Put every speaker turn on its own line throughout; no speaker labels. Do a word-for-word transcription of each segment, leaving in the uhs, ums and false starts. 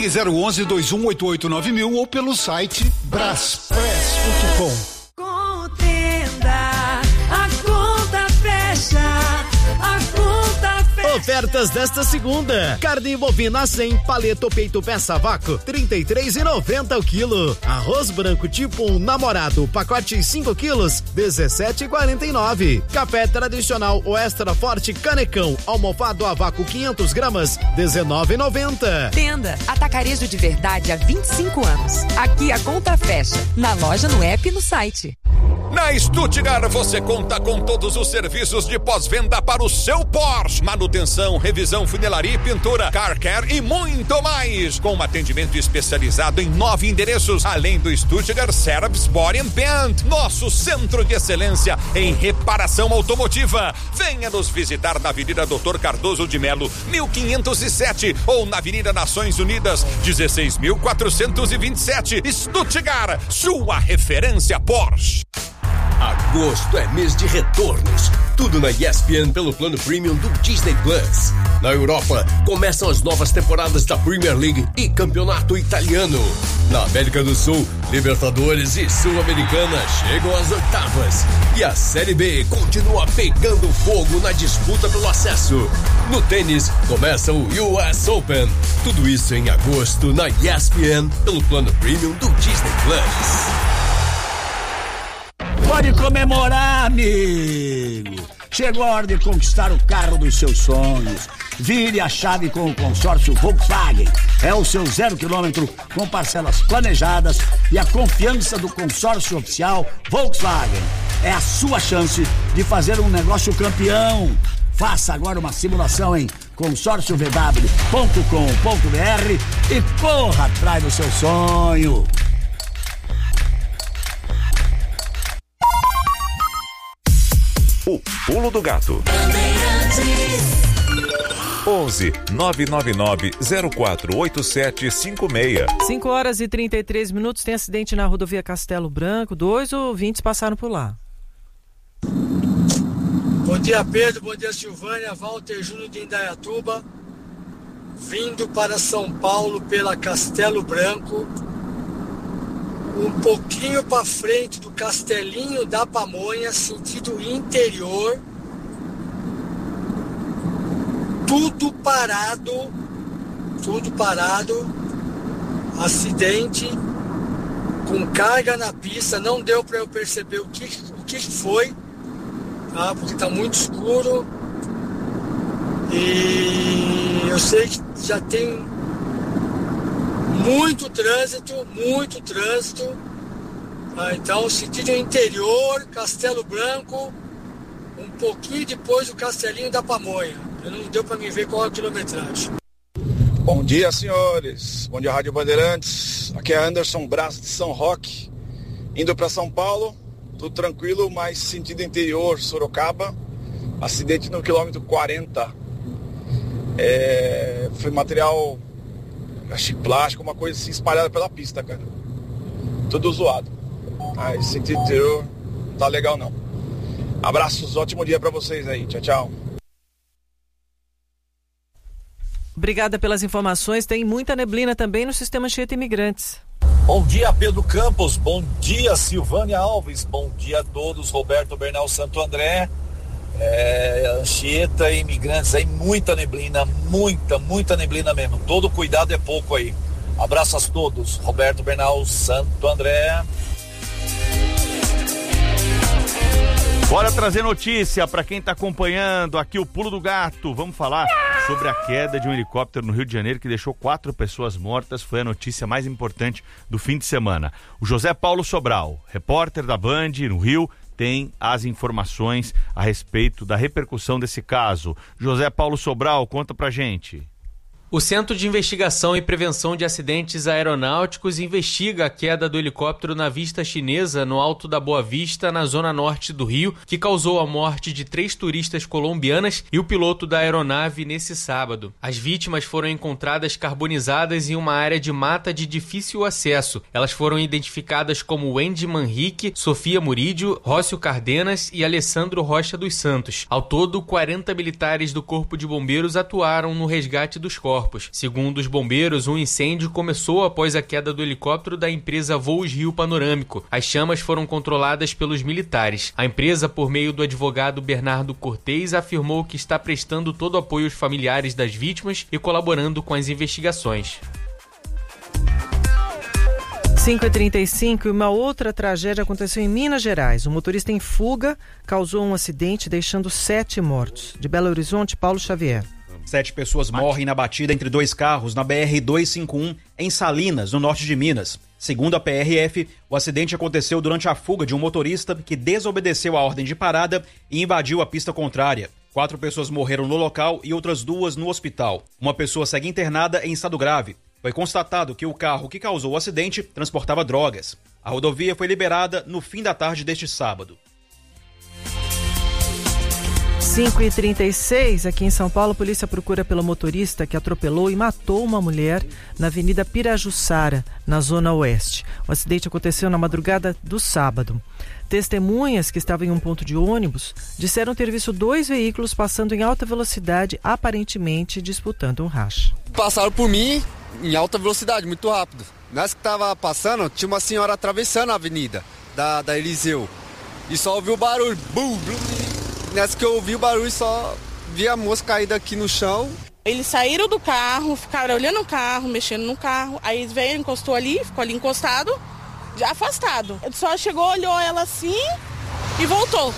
Ligue zero onze, dois um oito oito nove mil ou pelo site braspress ponto com.
Contenda, a conta fecha, a conta fecha.
Ofertas desta segunda: carne bovina cem, paleta peito peça vácuo, trinta e três reais e noventa centavos o quilo. Arroz branco tipo um namorado, pacote cinco quilos, dezessete reais e quarenta e nove centavos. Café tradicional ou extra forte canecão, almofado a vácuo quinhentas gramas, dezenove reais e noventa centavos.
Tenda Atacarejo de Verdade há vinte e cinco anos. Aqui a conta fecha. Na loja, no app e no site.
Na Stuttgart você conta com todos os serviços de pós-venda para o seu Porsche. Manutenção, revisão, funilaria e pintura, car care e muito mais. Com um atendimento especializado em nove endereços, além do Stuttgart Service Body and Paint, nosso centro de excelência em reparação automotiva. Venha nos visitar na Avenida Doutor Cardoso de Melo, mil quinhentos e sete, ou na Avenida Nações Unidas, dezesseis mil quatrocentos e vinte e sete. Stuttgart, sua referência Porsche.
Agosto é mês de retornos. Tudo na E S P N pelo plano premium do Disney Plus. Na Europa, começam as novas temporadas da Premier League e Campeonato Italiano. Na América do Sul, Libertadores e Sul-Americana chegam às oitavas. E a Série B continua pegando fogo na disputa pelo acesso. No tênis, começa o U S Open. Tudo isso em agosto na E S P N pelo plano premium do Disney Plus.
Pode comemorar, amigo! Chegou a hora de conquistar o carro dos seus sonhos. Vire a chave com o consórcio Volkswagen. É o seu zero quilômetro com parcelas planejadas e a confiança do consórcio oficial Volkswagen. É a sua chance de fazer um negócio campeão. Faça agora uma simulação em consórcio v w ponto com ponto b r e corra atrás do seu sonho.
O Pulo do Gato. onze nove nove nove zero quatro oito sete cinco seis.
cinco horas e trinta e três minutos. Tem acidente na rodovia Castelo Branco. Dois ouvintes passaram por lá.
Bom dia, Pedro. Bom dia, Silvânia. Walter Júnior de Indaiatuba. Vindo para São Paulo pela Castelo Branco. Um pouquinho para frente do Castelinho da Pamonha, sentido interior. Tudo parado, tudo parado. Acidente com carga na pista. Não deu para eu perceber o que, o que foi, tá? Porque está muito escuro. E eu sei que já tem muito trânsito, muito trânsito. Ah, então, sentido interior, Castelo Branco, um pouquinho depois do Castelinho da Pamonha. Não deu para me ver qual é a quilometragem.
Bom dia, senhores. Bom dia, Rádio Bandeirantes. Aqui é Anderson Braz de São Roque, indo para São Paulo. Tudo tranquilo, mas sentido interior, Sorocaba. Acidente no quilômetro quarenta. É, foi material, acho que plástico, uma coisa assim espalhada pela pista, cara. Tudo zoado. Ah, esse sentido interior não tá legal não. Abraços, ótimo dia pra vocês aí. Tchau, tchau.
Obrigada pelas informações. Tem muita neblina também no sistema Anchieta Imigrantes.
Bom dia, Pedro Campos. Bom dia, Silvânia Alves. Bom dia a todos. Roberto Bernal Santo André. É, Anchieta e Imigrantes aí, muita neblina, muita, muita neblina mesmo. Todo cuidado é pouco aí. Abraço a todos. Roberto Bernal Santo André.
Bora trazer notícia para quem está acompanhando aqui o Pulo do Gato. Vamos falar sobre a queda de um helicóptero no Rio de Janeiro que deixou quatro pessoas mortas. Foi a notícia mais importante do fim de semana. O José Paulo Sobral, repórter da Band no Rio, tem as informações a respeito da repercussão desse caso. José Paulo Sobral, conta pra gente.
O Centro de Investigação e Prevenção de Acidentes Aeronáuticos investiga a queda do helicóptero na Vista Chinesa, no Alto da Boa Vista, na zona norte do Rio, que causou a morte de três turistas colombianas e o piloto da aeronave nesse sábado. As vítimas foram encontradas carbonizadas em uma área de mata de difícil acesso. Elas foram identificadas como Wendy Manrique, Sofia Murídio, Rócio Cardenas e Alessandro Rocha dos Santos. Ao todo, quarenta militares do Corpo de Bombeiros atuaram no resgate dos corpos. corpos. Segundo os bombeiros, um incêndio começou após a queda do helicóptero da empresa Voos Rio Panorâmico. As chamas foram controladas pelos militares. A empresa, por meio do advogado Bernardo Cortez, afirmou que está prestando todo o apoio aos familiares das vítimas e colaborando com as investigações.
cinco e trinta e cinco, e uma outra tragédia aconteceu em Minas Gerais. Um motorista em fuga causou um acidente, deixando sete mortos. De Belo Horizonte, Paulo Xavier.
Sete pessoas morrem na batida entre dois carros na B R duzentos e cinquenta e um, em Salinas, no norte de Minas. Segundo a P R F, o acidente aconteceu durante a fuga de um motorista que desobedeceu a ordem de parada e invadiu a pista contrária. Quatro pessoas morreram no local e outras duas no hospital. Uma pessoa segue internada em estado grave. Foi constatado que o carro que causou o acidente transportava drogas. A rodovia foi liberada no fim da tarde deste sábado.
cinco e trinta e seis, aqui em São Paulo, a polícia procura pelo motorista que atropelou e matou uma mulher na Avenida Pirajussara, na Zona Oeste. O acidente aconteceu na madrugada do sábado. Testemunhas que estavam em um ponto de ônibus disseram ter visto dois veículos passando em alta velocidade, aparentemente disputando um racha.
Passaram por mim em alta velocidade, muito rápido. Nessa que estava passando, tinha uma senhora atravessando a avenida da, da Eliseu. E só ouviu o barulho. Bum, bum. Nessa que eu ouvi o barulho, só vi a moça caída aqui no chão.
Eles saíram do carro, ficaram olhando o carro, mexendo no carro. Aí veio, encostou ali, ficou ali encostado, já afastado. Ele só chegou, olhou ela assim e voltou.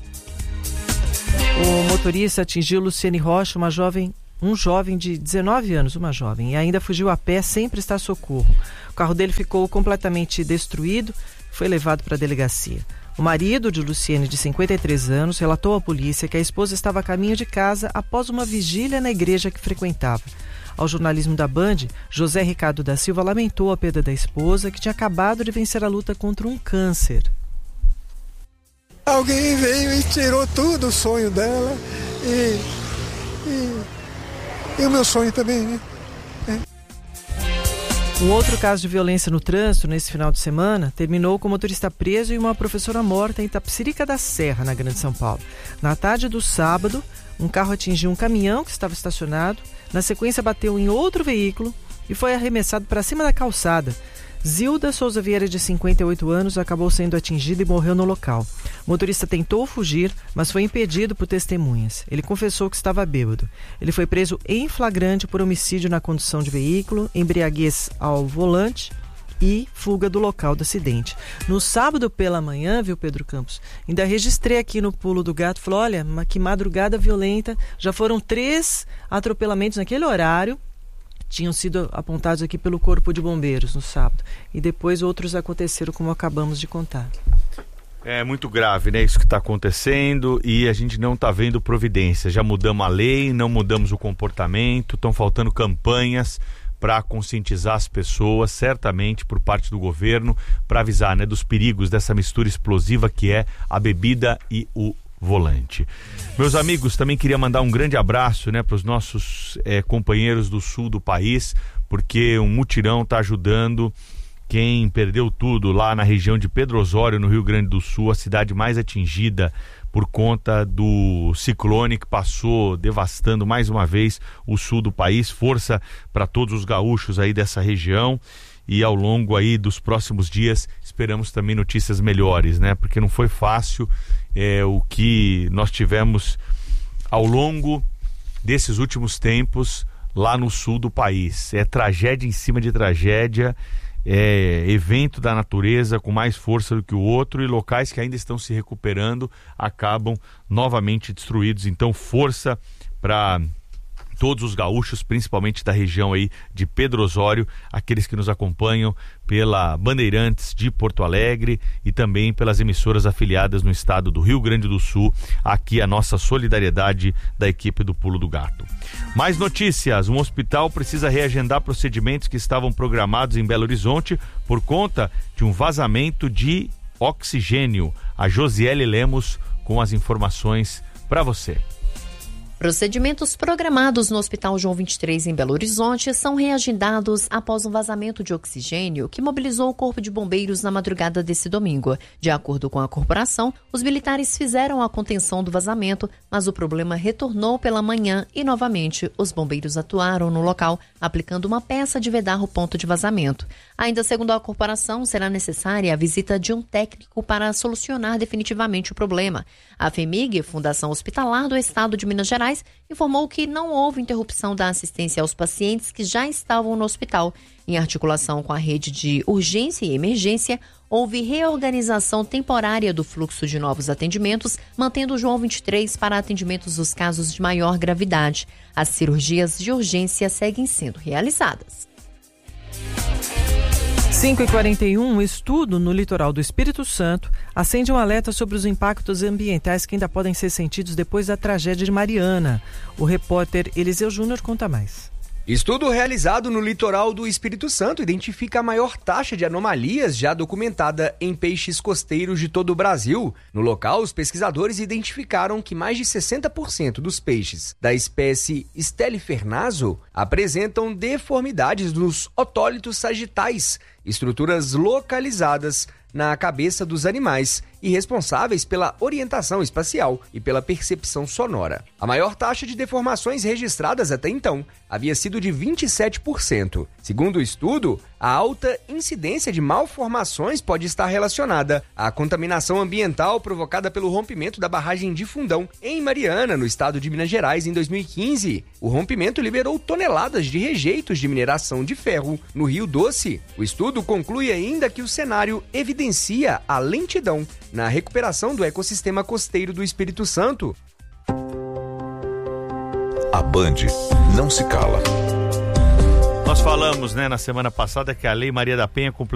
O motorista atingiu Luciane Rocha, uma jovem, um jovem de dezenove anos, uma jovem, e ainda fugiu a pé sem prestar socorro. O carro dele ficou completamente destruído, foi levado para a delegacia. O marido de Luciene, de cinquenta e três anos, relatou à polícia que a esposa estava a caminho de casa após uma vigília na igreja que frequentava. Ao jornalismo da Band, José Ricardo da Silva lamentou a perda da esposa, que tinha acabado de vencer a luta contra um câncer.
Alguém veio e tirou tudo o sonho dela e, e, e o meu sonho também, né?
Um outro caso de violência no trânsito nesse final de semana terminou com um motorista preso e uma professora morta em Itapecerica da Serra, na Grande São Paulo. Na tarde do sábado, um carro atingiu um caminhão que estava estacionado, na sequência bateu em outro veículo e foi arremessado para cima da calçada. Zilda Souza Vieira, de cinquenta e oito anos, acabou sendo atingida e morreu no local. O motorista tentou fugir, mas foi impedido por testemunhas. Ele confessou que estava bêbado. Ele foi preso em flagrante por homicídio na condução de veículo, embriaguez ao volante e fuga do local do acidente. No sábado pela manhã, viu, Pedro Campos, ainda registrei aqui no Pulo do Gato, falou, olha, que madrugada violenta, já foram três atropelamentos naquele horário, tinham sido apontados aqui pelo Corpo de Bombeiros no sábado. E depois outros aconteceram, como acabamos de contar.
É muito grave, né? Isso que está acontecendo e a gente não está vendo providência. Já mudamos a lei, não mudamos o comportamento, estão faltando campanhas para conscientizar as pessoas, certamente por parte do governo, para avisar, né, dos perigos dessa mistura explosiva que é a bebida e o volante. Meus amigos, também queria mandar um grande abraço, né, para os nossos é, companheiros do sul do país, porque um mutirão está ajudando quem perdeu tudo lá na região de Pedro Osório, no Rio Grande do Sul, a cidade mais atingida por conta do ciclone que passou devastando mais uma vez o sul do país. Força para todos os gaúchos aí dessa região. E ao longo aí dos próximos dias esperamos também notícias melhores, né? Porque não foi fácil é, o que nós tivemos ao longo desses últimos tempos lá no sul do país. É tragédia em cima de tragédia, é evento da natureza com mais força do que o outro, e locais que ainda estão se recuperando acabam novamente destruídos. Então, força para todos os gaúchos, principalmente da região aí de Pedro Osório, aqueles que nos acompanham pela Bandeirantes de Porto Alegre e também pelas emissoras afiliadas no estado do Rio Grande do Sul. Aqui a nossa solidariedade da equipe do Pulo do Gato. Mais notícias: um hospital precisa reagendar procedimentos que estavam programados em Belo Horizonte por conta de um vazamento de oxigênio. A Josiele Lemos com as informações para você.
Procedimentos programados no Hospital João vinte e três em Belo Horizonte são reagendados após um vazamento de oxigênio que mobilizou o Corpo de Bombeiros na madrugada desse domingo. De acordo com a corporação, os militares fizeram a contenção do vazamento, mas o problema retornou pela manhã e, novamente, os bombeiros atuaram no local, aplicando uma peça de vedar o ponto de vazamento. Ainda segundo a corporação, será necessária a visita de um técnico para solucionar definitivamente o problema. A FEMIG, Fundação Hospitalar do Estado de Minas Gerais, informou que não houve interrupção da assistência aos pacientes que já estavam no hospital. Em articulação com a rede de urgência e emergência, houve reorganização temporária do fluxo de novos atendimentos, mantendo o João vinte e três para atendimentos dos casos de maior gravidade. As cirurgias de urgência seguem sendo realizadas.
cinco e quarenta e um, um estudo no litoral do Espírito Santo acende um alerta sobre os impactos ambientais que ainda podem ser sentidos depois da tragédia de Mariana. O repórter Eliseu Júnior conta mais.
Estudo realizado no litoral do Espírito Santo identifica a maior taxa de anomalias já documentada em peixes costeiros de todo o Brasil. No local, os pesquisadores identificaram que mais de sessenta por cento dos peixes da espécie Stelifernazo apresentam deformidades nos otólitos sagitais, estruturas localizadas na cabeça dos animais e responsáveis pela orientação espacial e pela percepção sonora. A maior taxa de deformações registradas até então havia sido de vinte e sete por cento. Segundo o estudo, a alta incidência de malformações pode estar relacionada à contaminação ambiental provocada pelo rompimento da barragem de Fundão, em Mariana, no estado de Minas Gerais, em dois mil e quinze. O rompimento liberou toneladas de rejeitos de mineração de ferro no Rio Doce. O estudo conclui ainda que o cenário evidencia a lentidão na recuperação do ecossistema costeiro do Espírito Santo.
A Band não se cala.
Nós falamos, né, na semana passada que a Lei Maria da Penha completou